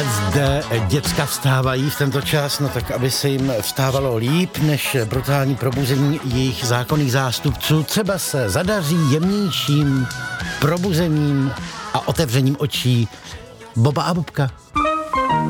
Zde děcka vstávají v tento čas, no tak aby se jim vstávalo líp než brutální probuzení jejich zákonných zástupců. Třeba se zadaří jemnějším probuzením a otevřením očí Boba a Bobka.